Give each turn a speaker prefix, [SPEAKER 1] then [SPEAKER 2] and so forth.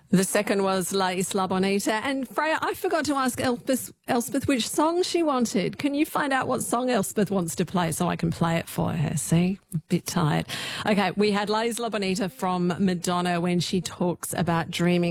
[SPEAKER 1] The second was La Isla Bonita. And Freya, I forgot to ask Elspeth which song she wanted. Can you find out what song Elspeth wants to play so I can play it for her? See, a bit tired. Okay, we had La Isla Bonita from Madonna when she talks about dreaming